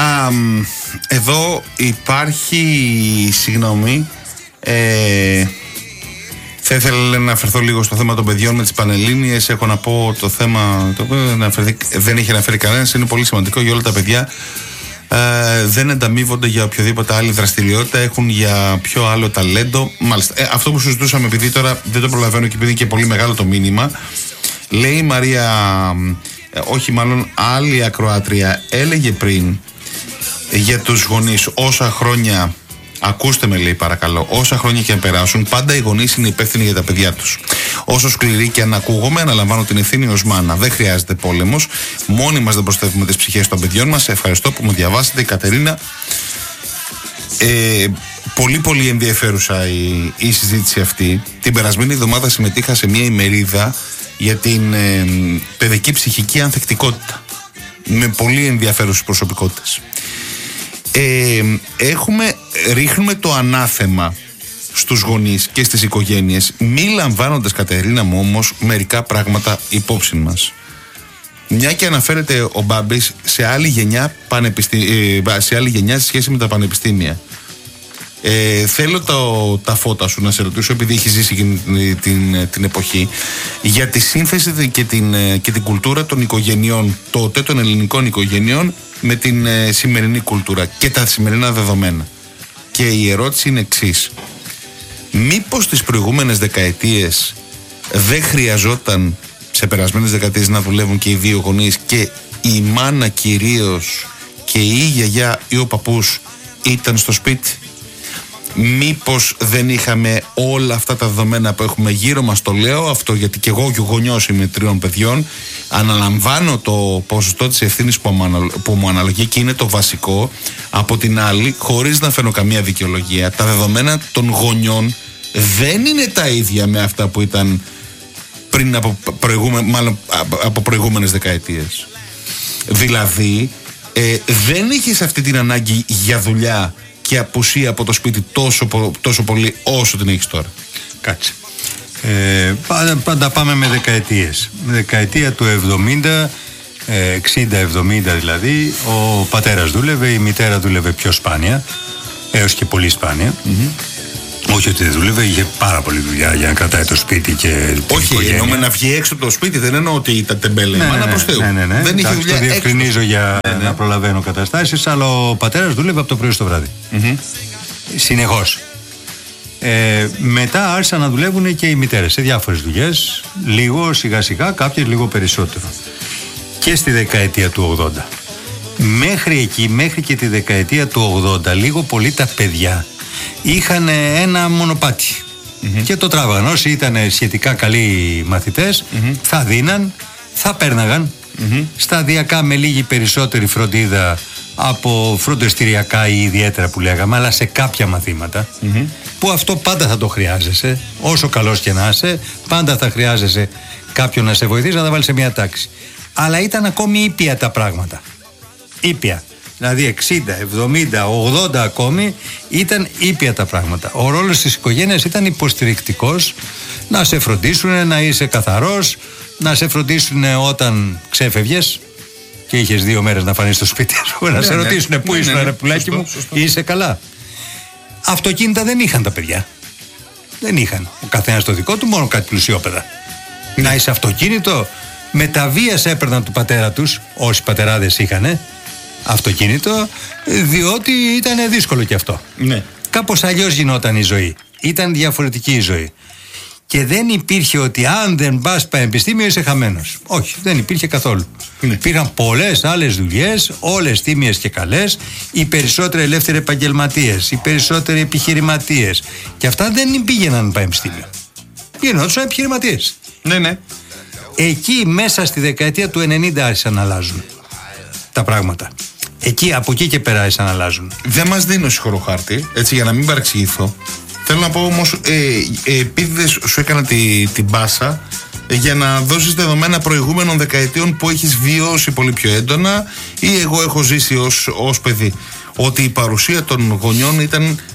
Εδώ υπάρχει, συγγνώμη, θα ήθελα να αναφερθώ λίγο στο θέμα των παιδιών με τις Πανελλήνιες. Έχω να πω το θέμα το οποίο δεν έχει αναφέρει κανένας, είναι πολύ σημαντικό για όλα τα παιδιά. Δεν ανταμείβονται για οποιοδήποτε άλλη δραστηριότητα, έχουν για πιο άλλο ταλέντο. Μάλιστα, αυτό που συζητούσαμε, επειδή τώρα δεν το προλαβαίνω και επειδή είναι και πολύ μεγάλο το μήνυμα, λέει η Μαρία, όχι μάλλον άλλη ακροάτρια, έλεγε πριν για τους γονείς, όσα χρόνια, ακούστε με λέει παρακαλώ, όσα χρόνια και αν περάσουν, πάντα οι γονείς είναι υπεύθυνοι για τα παιδιά τους. Όσο σκληρή και αν ακούγομαι, αναλαμβάνω την ευθύνη ως μάνα. Δεν χρειάζεται πόλεμος. Μόνοι μας δεν προστατεύουμε τις ψυχές των παιδιών μας. Ευχαριστώ που μου διαβάσετε, η Κατερίνα. Πολύ πολύ ενδιαφέρουσα η συζήτηση αυτή. Την περασμένη εβδομάδα συμμετείχα σε μια ημερίδα για την παιδική ψυχική ανθεκτικότητα, με πολύ ενδιαφέρουσες προσωπικότητες. Ρίχνουμε το ανάθεμα στους γονείς και στις οικογένειες, μη λαμβάνοντας, Κατερίνα μου, όμως μερικά πράγματα υπόψη μας. Μια και αναφέρεται ο Μπάμπης σε άλλη γενιά, σε σχέση με τα πανεπιστήμια. Θέλω τα φώτα σου να σε ρωτήσω, επειδή έχει ζήσει την εποχή, για τη σύνθεση και την κουλτούρα των οικογενειών, τότε των ελληνικών οικογενειών, με την σημερινή κουλτούρα και τα σημερινά δεδομένα. Και η ερώτηση είναι εξής: μήπως τις προηγούμενες δεκαετίες δεν χρειαζόταν σε περασμένες δεκαετίες να δουλεύουν και οι δύο γονείς, και η μάνα κυρίως και η γιαγιά ή ο παππούς ήταν στο σπίτι? Μήπως δεν είχαμε όλα αυτά τα δεδομένα που έχουμε γύρω μας? Το λέω αυτό γιατί και εγώ γονιός είμαι 3 παιδιών. Αναλαμβάνω το ποσοστό της ευθύνης που μου αναλογεί και είναι το βασικό. Από την άλλη, χωρίς να φέρνω καμία δικαιολογία, τα δεδομένα των γονιών δεν είναι τα ίδια με αυτά που ήταν πριν από προηγούμενες δεκαετίες. Δηλαδή, δεν είχες αυτή την ανάγκη για δουλειά και απουσία από το σπίτι τόσο πολύ όσο την έχεις τώρα. Κάτσε. Πάντα πάμε με δεκαετίες. Με δεκαετία του 70, 60-70 δηλαδή, ο πατέρας δούλευε, η μητέρα δούλευε πιο σπάνια, έως και πολύ σπάνια. Όχι ότι δεν δούλευε, είχε πάρα πολύ δουλειά για να κρατάει το σπίτι και την οικογένεια. Εννοούμε να βγει έξω από το σπίτι, δεν εννοώ ότι ήταν τεμπέλε. Ναι. Δεν είχε δουλειά. Το διευκρινίζω για να προλαβαίνω καταστάσεις, αλλά ο πατέρας δούλευε από το πρωί στο βράδυ. Συνεχώς. Μετά άρχισαν να δουλεύουν και οι μητέρες σε διάφορες δουλειές, λίγο σιγά σιγά, κάποιες λίγο περισσότερο. Και στη δεκαετία του 80. Μέχρι εκεί, μέχρι και τη δεκαετία του 80, λίγο πολύ τα παιδιά είχαν ένα μονοπάτι και το τράβαγαν. Όσοι ήταν σχετικά καλοί μαθητές, θα δίναν, θα πέρναγαν σταδιακά, με λίγη περισσότερη φροντίδα από φροντιστηριακά ή ιδιαίτερα που λέγαμε, αλλά σε κάποια μαθήματα που αυτό πάντα θα το χρειάζεσαι, όσο καλός και να είσαι, πάντα θα χρειάζεσαι κάποιον να σε βοηθήσει να τα βάλει σε μια τάξη. Αλλά ήταν ακόμη ήπια τα πράγματα. Ήπια. Δηλαδή 60, 70, 80 ακόμη ήταν ήπια τα πράγματα. Ο ρόλος της οικογένειας ήταν υποστηρικτικός, να σε φροντίσουν, να είσαι καθαρός, να σε φροντίσουν όταν ξέφευγες και είχες 2 μέρες να φανείς στο σπίτι, να σε ρωτήσουν πού ήσουν, ρε πουλάκι μου, είσαι καλά. Αυτοκίνητα δεν είχαν τα παιδιά. Δεν είχαν. Ο καθένας το δικό του, μόνο κάτι πλουσιόπαιδα. Να είσαι αυτοκίνητο, με τα βίας έπαιρναν του πατέρα τους, όσοι πατεράδες είχανε αυτοκίνητο, διότι ήταν δύσκολο και αυτό. Κάπως αλλιώς γινόταν η ζωή. Ήταν διαφορετική η ζωή. Και δεν υπήρχε ότι αν δεν πας πανεπιστήμιο είσαι χαμένος. Όχι, δεν υπήρχε καθόλου. Υπήρχαν πολλές άλλες δουλειές, όλες τίμιες και καλές, οι περισσότεροι ελεύθεροι επαγγελματίες, οι περισσότεροι επιχειρηματίες. Και αυτά δεν πήγαιναν πανεπιστήμιο. Γινόντουσαν επιχειρηματίες. Ναι. Εκεί μέσα στη δεκαετία του 90 άρχισαν να αλλάζουν τα πράγματα. Από εκεί και πέρα άρχισαν να αλλάζουν. Δεν μας δίνω συγχωροχάρτη, έτσι, για να μην παρεξηγηθώ. Θέλω να πω όμως, επειδή δεν σου έκανα την πάσα, για να δώσεις δεδομένα προηγούμενων δεκαετιών που έχεις βιώσει πολύ πιο έντονα ή εγώ έχω ζήσει ως παιδί, ότι η παρουσία των γονιών ήταν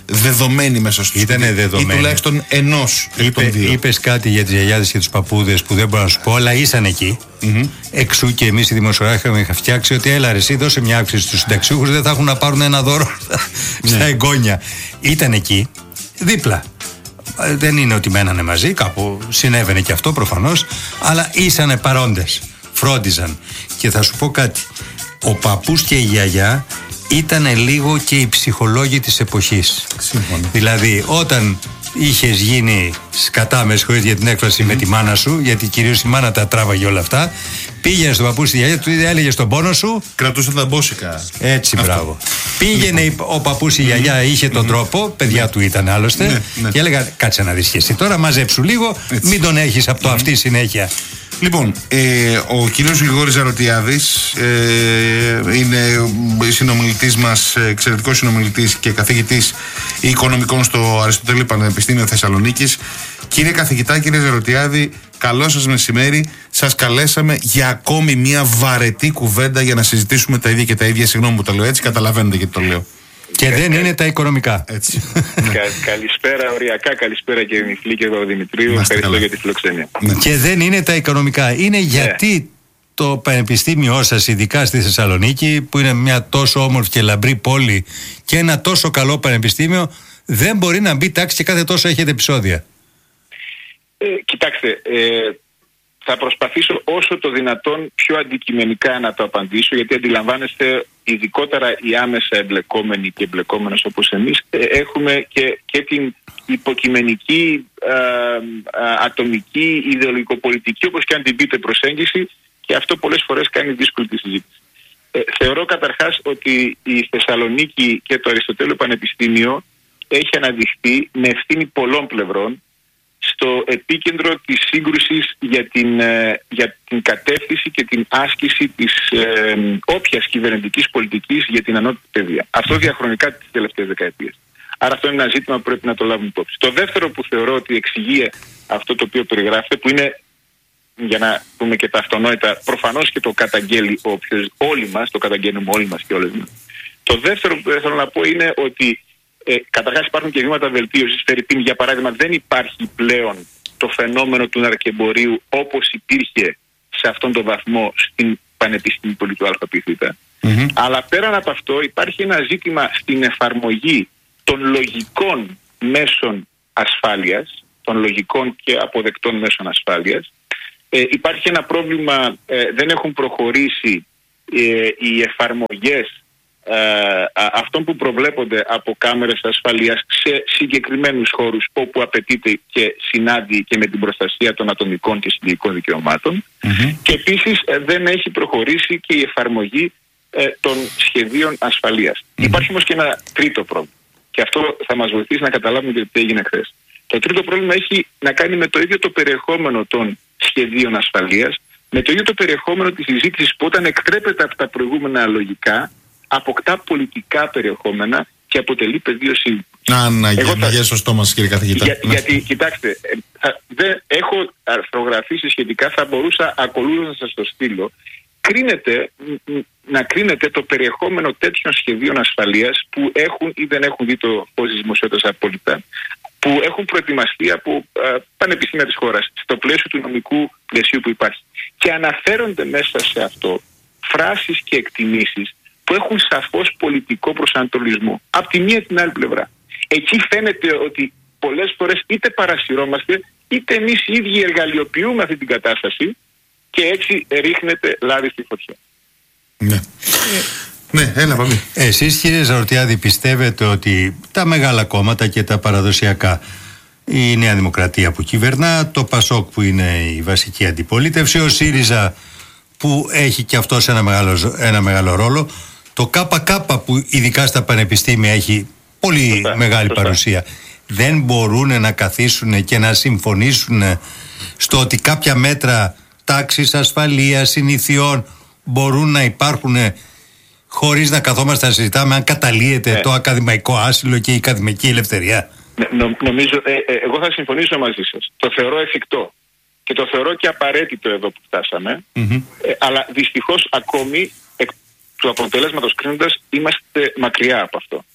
δεδομένη μέσα στο σπίτι. Ήτανε δεδομένη. Ή τουλάχιστον ενός εκ των δύο. Είπες κάτι για τις γιαγιάδες και τους παππούδες που δεν μπορώ να σου πω, αλλά ήσαν εκεί. Εξού και εμείς οι δημοσιογράφοι είχαμε φτιάξει ότι έλα ρε εσύ, δώσε μια αύξηση στους συνταξιούχους, δεν θα έχουν να πάρουν ένα δώρο στα εγγόνια. Ήταν εκεί, δίπλα. Δεν είναι ότι μένανε μαζί, κάπου συνέβαινε και αυτό προφανώς, αλλά ήσανε παρόντες, φρόντιζαν. Και θα σου πω κάτι, ο παππούς και η γιαγιά ήτανε λίγο και οι ψυχολόγοι της εποχής. Σύμφωνα. Δηλαδή όταν είχες γίνει σκατά, με συγχωρείτε για την έκφραση, με τη μάνα σου, γιατί κυρίως η μάνα τα τράβαγε όλα αυτά, πήγαινε στον παππού στη γιαγιά, του έλεγε στον πόνο σου. Κρατούσε τα μπόσικα. Έτσι, μπράβο. Πήγαινε ο παππούς, η γιαγιά είχε τον τρόπο, παιδιά του ήταν άλλωστε, και έλεγα κάτσε να δεις και εσύ τώρα, μαζέψου λίγο, μην τον έχεις από το αυτή συνέχεια. Λοιπόν, ο κύριος Γρηγόρης Ζαρωτιάδης είναι συνομιλητής μας, εξαιρετικός συνομιλητής και καθηγητής οικονομικών στο Αριστοτέλειο Πανεπιστήμιο Θεσσαλονίκης. Κύριε καθηγητά, κύριε Ζαρωτιάδη, καλό σας μεσημέρι. Σας καλέσαμε για ακόμη μια βαρετή κουβέντα για να συζητήσουμε τα ίδια και τα ίδια. Συγγνώμη που το λέω έτσι, καταλαβαίνετε γιατί το λέω. Και δεν είναι τα οικονομικά. Έτσι. Καλησπέρα, οριακά καλησπέρα κύριε Νιφλή και εγώ Δημητρίου. Ευχαριστώ για τη φιλοξενία. Και δεν είναι τα οικονομικά. Είναι γιατί το πανεπιστήμιό σας, ειδικά στη Θεσσαλονίκη, που είναι μια τόσο όμορφη και λαμπρή πόλη και ένα τόσο καλό πανεπιστήμιο, δεν μπορεί να μπει τάξη και κάθε τόσο έχετε επεισόδια. Κοιτάξτε, θα προσπαθήσω όσο το δυνατόν πιο αντικειμενικά να το απαντήσω, γιατί αντιλαμβάνεστε, ειδικότερα οι άμεσα εμπλεκόμενοι και εμπλεκόμενος όπως εμείς, έχουμε και την υποκειμενική, ατομική, ιδεολογικοπολιτική, όπως και αν την πείτε, προσέγγιση, και αυτό πολλές φορές κάνει δύσκολη τη συζήτηση. Θεωρώ καταρχάς ότι η Θεσσαλονίκη και το Αριστοτέλειο Πανεπιστήμιο έχει αναδειχθεί με ευθύνη πολλών πλευρών στο επίκεντρο της σύγκρουσης για την κατεύθυνση και την άσκηση της όποιας κυβερνητικής πολιτικής για την ανώτατη παιδεία. Αυτό διαχρονικά τις τελευταίες δεκαετίες. Άρα αυτό είναι ένα ζήτημα που πρέπει να το λάβουμε υπόψη. Το δεύτερο που θεωρώ ότι εξηγεί αυτό το οποίο περιγράφεται, που είναι, για να πούμε και τα αυτονόητα, προφανώς και το καταγγέλει όλοι μας, το καταγγέλνουμε όλοι μας και όλες μας. Το δεύτερο που θέλω να πω είναι ότι καταρχάς υπάρχουν και βήματα βελτίωσης. Φερρυπίν, για παράδειγμα, δεν υπάρχει πλέον το φαινόμενο του ναρκεμπορίου όπως υπήρχε σε αυτόν τον βαθμό στην πανεπιστήμιο του ΑΠΘ. Αλλά πέραν από αυτό υπάρχει ένα ζήτημα στην εφαρμογή των λογικών μέσων ασφάλειας, των λογικών και αποδεκτών μέσων ασφάλειας. Υπάρχει ένα πρόβλημα, δεν έχουν προχωρήσει οι εφαρμογές αυτών που προβλέπονται από κάμερες ασφαλείας σε συγκεκριμένους χώρους όπου απαιτείται και συνάδει και με την προστασία των ατομικών και συλλογικών δικαιωμάτων. Και επίσης δεν έχει προχωρήσει και η εφαρμογή των σχεδίων ασφαλείας. Υπάρχει όμως και ένα τρίτο πρόβλημα, και αυτό θα μας βοηθήσει να καταλάβουμε γιατί έγινε χθες. Το τρίτο πρόβλημα έχει να κάνει με το ίδιο το περιεχόμενο των σχεδίων ασφαλείας, με το ίδιο το περιεχόμενο της συζήτησης που όταν εκτρέπεται από τα προηγούμενα λογικά αποκτά πολιτικά περιεχόμενα και αποτελεί πεδίο σύγκρουσης. Να γεια στο στόμα σας, κύριε καθηγητά. Γιατί, κοιτάξτε, έχω αρθρογραφήσει σχετικά, θα μπορούσα ακολούθως να σας το στείλω. Να κρίνετε το περιεχόμενο τέτοιων σχεδίων ασφαλείας που έχουν ή δεν έχουν δει το φως της δημοσιότητας απόλυτα, που έχουν προετοιμαστεί από πανεπιστήμια της χώρας στο πλαίσιο του νομικού πλαισίου που υπάρχει. Και αναφέρονται μέσα σε αυτό φράσεις και εκτιμήσεις που έχουν σαφώς πολιτικό προσανατολισμό. Απ' τη μία την άλλη πλευρά. Εκεί φαίνεται ότι πολλές φορές είτε παρασυρώμαστε, είτε εμείς οι ίδιοι εργαλειοποιούμε αυτή την κατάσταση και έτσι ρίχνεται λάδι στη φωτιά. Ναι. Ναι, έλα πάμε. Εσείς, κύριε Ζαρωτιάδη, πιστεύετε ότι τα μεγάλα κόμματα και τα παραδοσιακά, η Νέα Δημοκρατία που κυβερνά, το ΠΑΣΟΚ που είναι η βασική αντιπολίτευση, ο ΣΥΡΙΖΑ που έχει και αυτός ένα μεγάλο ρόλο, το ΚΚ που ειδικά στα πανεπιστήμια έχει πολύ μεγάλη παρουσία, δεν μπορούν να καθίσουν και να συμφωνήσουν στο ότι κάποια μέτρα τάξης, ασφαλείας, συνηθιών μπορούν να υπάρχουν χωρίς να καθόμαστε να συζητάμε αν καταλύεται το ακαδημαϊκό άσυλο και η ακαδημαϊκή ελευθερία? Νομίζω, εγώ θα συμφωνήσω μαζί σας. Το θεωρώ εφικτό και το θεωρώ και απαραίτητο εδώ που φτάσαμε, αλλά δυστυχώς ακόμη εκ του αποτελέσματος κρίνοντας είμαστε μακριά από αυτό.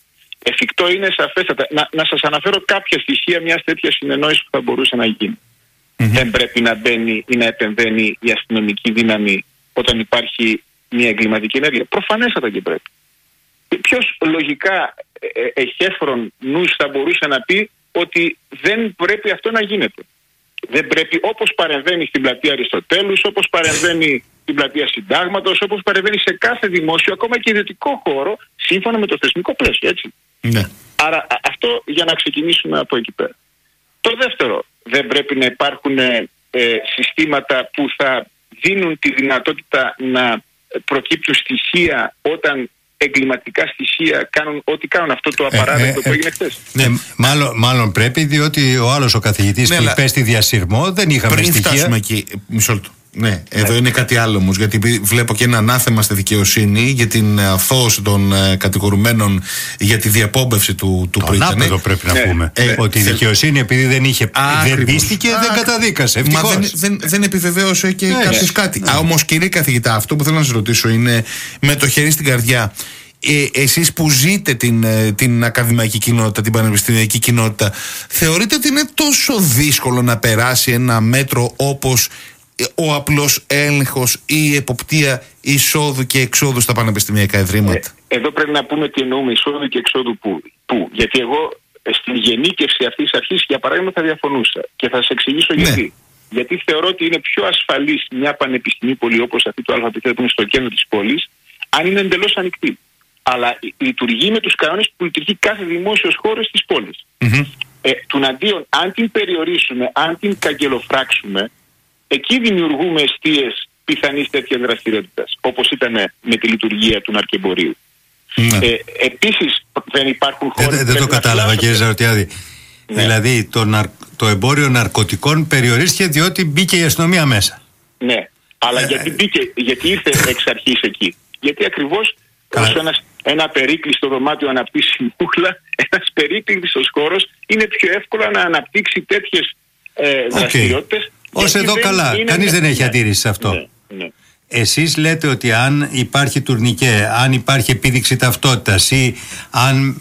εφικτό είναι σαφέστατα. Να σας αναφέρω κάποια στοιχεία μιας τέτοιας συνεννόησης που θα μπορούσε να γίνει. Δεν πρέπει να μπαίνει ή να επεμβαίνει η αστυνομική δύναμη όταν υπάρχει μια εγκληματική ενέργεια. Προφανέστατα και πρέπει. Ποιος λογικά εχέφρον νους θα μπορούσε να πει ότι δεν πρέπει αυτό να γίνεται? Δεν πρέπει, όπως παρεμβαίνει στην πλατεία Αριστοτέλους, όπως παρεμβαίνει στην πλατεία Συντάγματος, όπως παρεμβαίνει σε κάθε δημόσιο, ακόμα και ιδιωτικό χώρο, σύμφωνα με το θεσμικό πλαίσιο, έτσι. Ναι. Άρα αυτό για να ξεκινήσουμε από εκεί πέρα. Το δεύτερο, δεν πρέπει να υπάρχουν συστήματα που θα δίνουν τη δυνατότητα να προκύπτουν στοιχεία όταν εγκληματικά στοιχεία κάνουν ό,τι κάνουν, αυτό το απαράδεκτο που έγινε χθες. Ναι, μάλλον πρέπει, διότι ο άλλος ο καθηγητής που υπέστη διασυρμό δεν είχαμε πριν στοιχεία. Πριν φτάσουμε εκεί, μισό λεπτό. Ναι, εδώ είναι κάτι άλλο όμως, γιατί βλέπω και ένα ανάθεμα στη δικαιοσύνη για την αθώωση των κατηγορουμένων για τη διαπόμπευση του Πρίτανη. Αυτό πρέπει να πούμε. Ότι η δικαιοσύνη, επειδή δεν είχε, δεν πίστηκε, δεν καταδίκασε. Ευτυχώς. Μα δεν επιβεβαίωσε και κάποιος κάτι. Όμως, κύριε καθηγητά, αυτό που θέλω να σας ρωτήσω είναι με το χέρι στην καρδιά. Εσείς που ζείτε την ακαδημαϊκή κοινότητα, την πανεπιστημιακή κοινότητα, θεωρείτε ότι είναι τόσο δύσκολο να περάσει ένα μέτρο όπως ο απλός έλεγχος ή η εποπτεία εισόδου και εξόδου στα πανεπιστημιακά ιδρύματα? Εδώ πρέπει να πούμε τι εννοούμε εισόδου και εξόδου πού. Γιατί εγώ στην γενίκευση αυτής της αρχής, για παράδειγμα, θα διαφωνούσα. Και θα σας εξηγήσω γιατί. Ναι. Γιατί θεωρώ ότι είναι πιο ασφαλής μια πανεπιστημιακή πόλη όπως αυτή του ΑΠΤ που είναι στο κέντρο της πόλης, αν είναι εντελώς ανοιχτή. Αλλά λειτουργεί με τους κανόνες που λειτουργεί κάθε δημόσιος χώρος της πόλης. Τουναντίον, αν την περιορίσουμε, αν την καγκελοφράξουμε, εκεί δημιουργούμε εστίες πιθανής τέτοιας δραστηριότητας, όπως ήταν με τη λειτουργία του ναρκεμπορίου. Επίσης, δεν υπάρχουν χώρες... Δεν το κατάλαβα, κύριε Ζαρωτιάδη. Ναι. Δηλαδή, το εμπόριο ναρκωτικών περιορίστηκε διότι μπήκε η αστυνομία μέσα. Ναι, αλλά γιατί ήρθε εξ αρχής εκεί? Γιατί ακριβώς ένα περίκλειστο δωμάτιο αναπτύσσει μούχλα, ένας περίκλειστος χώρος είναι πιο εύκολο να αναπτύξει τέτοιες δραστηριότητες. Ως εδώ καλά, κανείς δεν έχει αντίρρηση σε αυτό. Ναι. Εσείς λέτε ότι αν υπάρχει τουρνικέ, αν υπάρχει επίδειξη ταυτότητας ή αν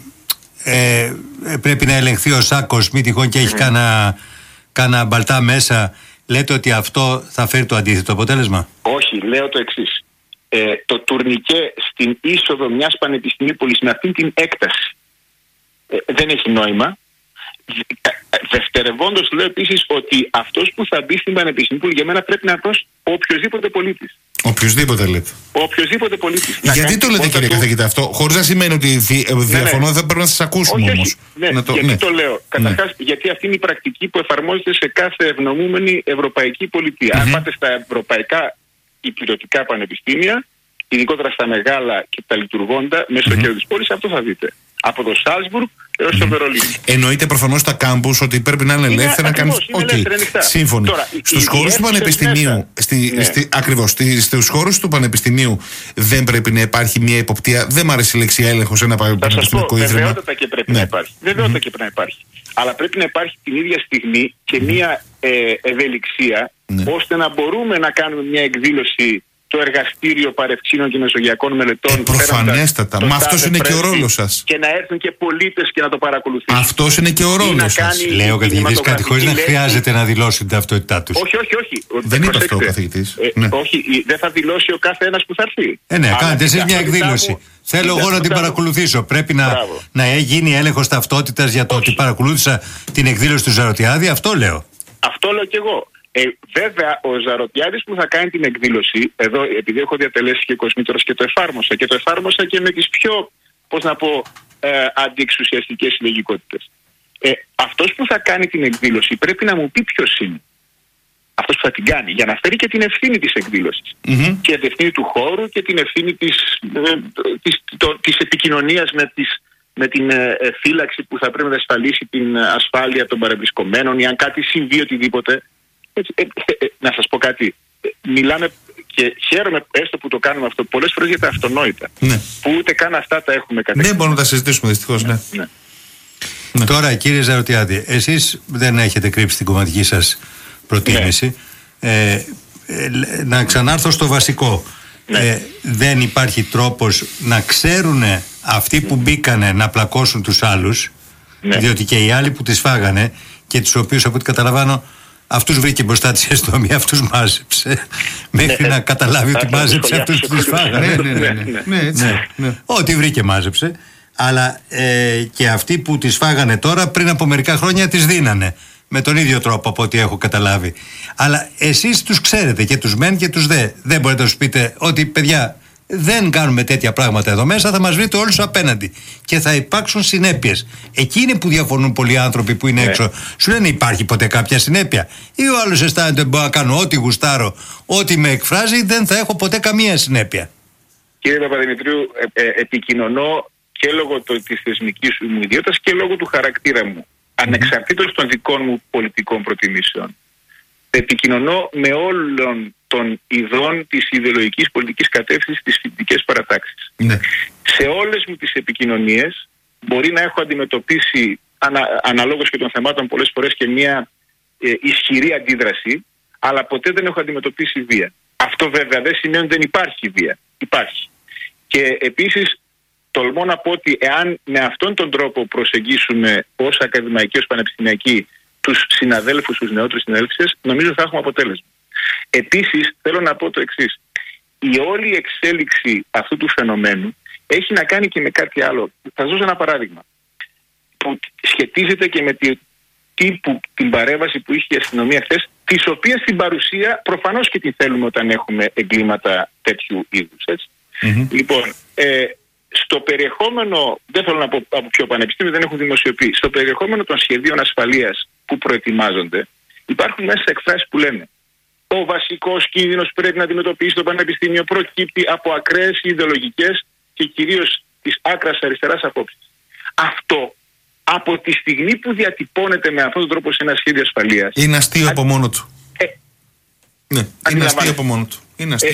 πρέπει να ελεγχθεί ο σάκος, μη τυχόν και έχει κάνα μπαλτά μέσα, λέτε ότι αυτό θα φέρει το αντίθετο αποτέλεσμα? Όχι, λέω το εξής. Το τουρνικέ στην είσοδο μιας πανεπιστημίου πόλης με αυτή την έκταση δεν έχει νόημα. Δευτερευόντως λέω επίσης ότι αυτός που θα μπει στην πανεπιστημίου για μένα πρέπει να είναι οποιοσδήποτε πολίτης. Οποιοσδήποτε λέτε? Οποιοσδήποτε πολίτης. Γιατί το λέτε, κύριε καθηγητά, αυτό? Χωρίς να σημαίνει ότι διαφωνώ, δεν πρέπει να σας ακούσουμε όμως. Γιατί το λέω? Καταρχάς, γιατί αυτή είναι η πρακτική που εφαρμόζεται σε κάθε ευνομούμενη ευρωπαϊκή πολιτεία. Αν πάτε στα ευρωπαϊκά υπηρετικά πανεπιστήμια, ειδικότερα στα μεγάλα και τα λειτουργώντα μέσα στο κέντρο της πόλης, αυτό θα δείτε. Από το Σάλσμπουργκ έως το Βερολίνο. Εννοείται προφανώς στα κάμπους ότι πρέπει να είναι ελεύθερα να κάνεις. Σύμφωνοι. Στους χώρους του πανεπιστημίου, ακριβώς, στους χώρους του πανεπιστημίου δεν πρέπει να υπάρχει μια υποπτία. Δεν μ' αρέσει η λέξη έλεγχος σε ένα πανεπιστημιακό ίδρυμα. Βεβαιότατα και πρέπει να υπάρχει. Βεβαιότατα και πρέπει να υπάρχει. Αλλά πρέπει να υπάρχει την ίδια στιγμή και μια ευελιξία ώστε να μπορούμε να κάνουμε μια εκδήλωση το εργαστήριο παρευξήνων και μεσογειακών μελετών. Προφανέστατα. Μα αυτός είναι και ο ρόλος σας. Και να έρθουν και πολίτες και να το παρακολουθήσουν. Αυτός είναι και ο ρόλος σας. Λέει ο καθηγητής κάτι χωρίς να χρειάζεται να δηλώσουν την ταυτότητά τους. Όχι. Δεν είπε αυτό ο καθηγητής. Όχι, δεν θα δηλώσει ο κάθε ένας που θα έρθει. Ναι, κάνετε εσείς μια εκδήλωση. Θέλω εγώ να την παρακολουθήσω. Πρέπει να γίνει έλεγχος ταυτότητας για το ότι παρακολούθησα την εκδήλωση του Ζαρωτιάδη. Αυτό λέω. Αυτό λέω κι εγώ. Βέβαια, ο Ζαρωτιάδης που θα κάνει την εκδήλωση, εδώ επειδή έχω διατελέσει και κοσμήτωρος και το εφάρμοσα και με τις πιο, αντιεξουσιαστικές συλλογικότητες. Αυτός που θα κάνει την εκδήλωση πρέπει να μου πει ποιος είναι. Αυτός που θα την κάνει, για να φέρει και την ευθύνη της εκδήλωσης. Και την ευθύνη του χώρου και την ευθύνη της επικοινωνίας με την φύλαξη που θα πρέπει να ασφαλίσει την ασφάλεια των παρευρισκομένων ή αν κάτι συμβεί οτιδήποτε. Να σας πω κάτι. Μιλάμε και χαίρομαι έστω που το κάνουμε αυτό πολλές φορές για τα αυτονόητα. Που ούτε καν αυτά τα έχουμε κατέξει. Ναι, μπορούμε να τα συζητήσουμε δυστυχώς. Ναι. Τώρα, κύριε Ζαρωτιάδη, εσείς δεν έχετε κρύψει την κομματική σας προτίμηση. Να ξανάρθω στο βασικό. Δεν υπάρχει τρόπος να ξέρουν αυτοί που μπήκανε να πλακώσουν τους άλλους, διότι και οι άλλοι που τις φάγανε και τους οποίους από ό,τι καταλαβαίνω αυτούς βρήκε μπροστά της η αστυνομία, αυτούς μάζεψε μέχρι να καταλάβει ότι μάζεψε αυτούς που τις φάγανε. Ό,τι βρήκε μάζεψε. Αλλά και αυτοί που τις φάγανε τώρα πριν από μερικά χρόνια τις δίνανε με τον ίδιο τρόπο από ό,τι έχω καταλάβει. Αλλά εσείς τους ξέρετε και τους μεν και τους δε. Δεν μπορείτε να τους πείτε ότι παιδιά δεν κάνουμε τέτοια πράγματα εδώ μέσα, θα μας βρείτε όλους απέναντι και θα υπάρξουν συνέπειες. Εκεί είναι που διαφωνούν πολλοί άνθρωποι που είναι έξω. Σου λένε υπάρχει ποτέ κάποια συνέπεια? Ή ο άλλος αισθάνεται μπορώ να κάνω ό,τι γουστάρω, ό,τι με εκφράζει, δεν θα έχω ποτέ καμία συνέπεια? Κύριε Παπαδημητρίου, επικοινωνώ και λόγω της θεσμικής μου ιδιότητας και λόγω του χαρακτήρα μου, ανεξαρτήτως των δικών μου πολιτικών προτιμήσεων. Επικοινωνώ με όλων των ειδών της ιδεολογικής πολιτικής κατεύθυνσης στις φοιτητικές παρατάξεις. Σε όλες μου τις επικοινωνίες μπορεί να έχω αντιμετωπίσει αναλόγως και των θεμάτων πολλές φορές και μια ισχυρή αντίδραση, αλλά ποτέ δεν έχω αντιμετωπίσει βία. Αυτό βέβαια δεν σημαίνει ότι δεν υπάρχει βία. Υπάρχει. Και επίσης τολμώ να πω ότι εάν με αυτόν τον τρόπο προσεγγίσουμε ως ακαδημαϊκοί, ως πανεπιστημιακοί τους συναδέλφους, τους νεότερους συναδέλφους, νομίζω θα έχουμε αποτέλεσμα. Επίσης θέλω να πω το εξής. Η όλη εξέλιξη αυτού του φαινομένου έχει να κάνει και με κάτι άλλο. Θα σας δώσω ένα παράδειγμα που σχετίζεται και με την παρέμβαση που είχε η αστυνομία χθες, της οποίας την παρουσία προφανώς και την θέλουμε όταν έχουμε εγκλήματα τέτοιου είδους. Λοιπόν, στο περιεχόμενο, δεν θέλω να πω από ποιο πανεπιστήμιο, δεν έχουν δημοσιοποιήσει, στο περιεχόμενο των σχεδίων ασφαλείας που προετοιμάζονται, υπάρχουν μέσα εκφράσεις που λένε ο βασικός κίνδυνος που πρέπει να αντιμετωπίσει το πανεπιστήμιο προκύπτει από ακραίες ιδεολογικές και κυρίως της άκρας αριστεράς απόψεις. Αυτό από τη στιγμή που διατυπώνεται με αυτόν τον τρόπο σε ένα σχέδιο ασφαλείας, είναι αστείο από μόνο του. Είναι αστείο από μόνο του.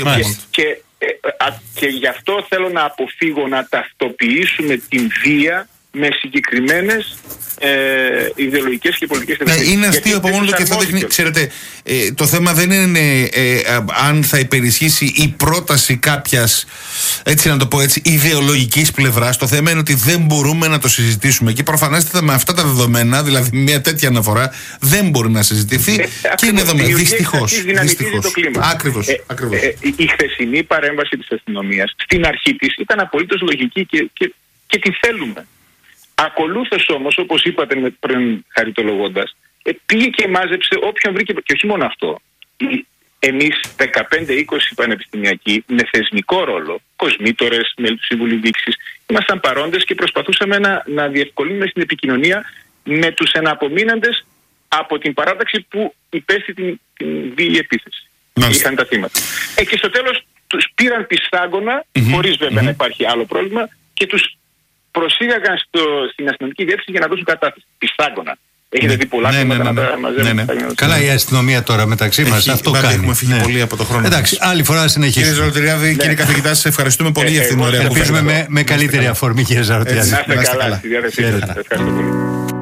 Και γι' αυτό θέλω να αποφύγω να ταυτοποιήσουμε την βία με συγκεκριμένες ιδεολογικές και πολιτικές ευθύνες. Είναι αστείο από μόνο του και αυτό δείχνει. Ξέρετε, το θέμα δεν είναι αν θα υπερισχύσει η πρόταση κάποιας, έτσι να το πω έτσι, ιδεολογικής πλευράς. Το θέμα είναι ότι δεν μπορούμε να το συζητήσουμε. Και προφανέστατα με αυτά τα δεδομένα, δηλαδή μια τέτοια αναφορά, δεν μπορεί να συζητηθεί. Και είναι δεδομένο. Δυστυχώς. Ακριβώς. Η χθεσινή παρέμβαση της αστυνομίας στην αρχή της ήταν απολύτως λογική και τη θέλουμε. Ακολούθως όμως, όπως είπατε πριν χαριτολογώντας, πήγε και μάζεψε όποιον βρήκε, και όχι μόνο αυτό. Εμείς 15-20 πανεπιστημιακοί με θεσμικό ρόλο, κοσμήτορες, μέλη του Συμβουλίου Διοίκησης, ήμασταν παρόντες και προσπαθούσαμε να διευκολύνουμε στην επικοινωνία με τους εναπομείναντες από την παράταξη που υπέστη την βίαιη επίθεση. Είχαν τα θύματα. Και στο τέλος τους πήραν πιστάγωνα, χωρίς βέβαια να υπάρχει άλλο πρόβλημα, και τους προσήγαγαν στην αστυνομική διεύθυνση για να δώσουν κατάθεση. Πιστάγωνα. Έχετε δει πολλά θέματα να τα μαζεύουν. Καλά, η αστυνομία τώρα μεταξύ μας αυτό κάνει. Έχουμε φύγει πολύ από το χρόνο. Εντάξει, άλλη φορά συνεχίσουμε. Κύριε Ζαρωτηριάδη, κύριε καθηγητά, σας ευχαριστούμε πολύ για αυτήν την ωραία κουβέντα. Ελπίζουμε με καλύτερη αφορμή, κύριε Ζαρωτηριάδη. Να είστε καλά. Ευχαριστώ πολύ.